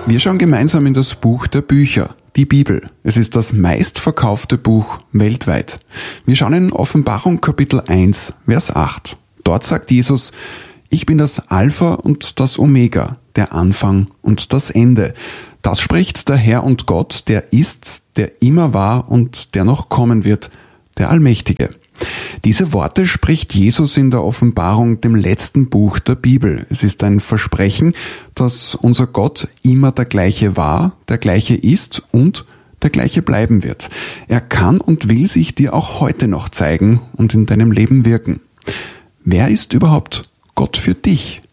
Wir schauen gemeinsam in das Buch der Bücher, die Bibel. Es ist das meistverkaufte Buch weltweit. Wir schauen in Offenbarung Kapitel 1, Vers 8. Dort sagt Jesus: Ich bin das Alpha und das Omega, der Anfang und das Ende. Das spricht der Herr und Gott, der ist, der immer war und der noch kommen wird, der Allmächtige. Diese Worte spricht Jesus in der Offenbarung, dem letzten Buch der Bibel. Es ist ein Versprechen, dass unser Gott immer der gleiche war, der gleiche ist und der gleiche bleiben wird. Er kann und will sich dir auch heute noch zeigen und in deinem Leben wirken. Wer ist überhaupt Gott für dich?